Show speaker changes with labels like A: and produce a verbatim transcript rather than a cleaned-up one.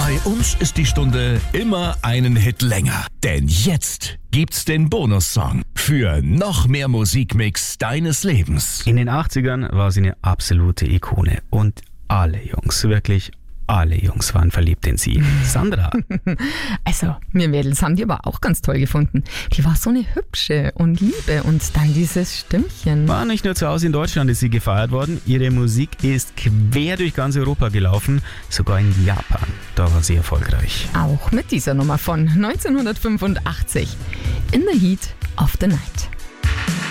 A: Bei uns ist die Stunde immer einen Hit länger. Denn jetzt gibt's den Bonussong für noch mehr Musikmix deines Lebens.
B: In den achtzigern war sie eine absolute Ikone und alle Jungs, wirklich alle Jungs waren verliebt in sie. Sandra.
C: Also, wir Mädels haben die aber auch ganz toll gefunden. Die war so eine hübsche und liebe und dann dieses Stimmchen.
B: War nicht nur zu Hause in Deutschland ist sie gefeiert worden, ihre Musik ist quer durch ganz Europa gelaufen, sogar in Japan. Da war sie erfolgreich.
C: Auch mit dieser Nummer von neunzehnhundertfünfundachtzig. In the Heat of the Night.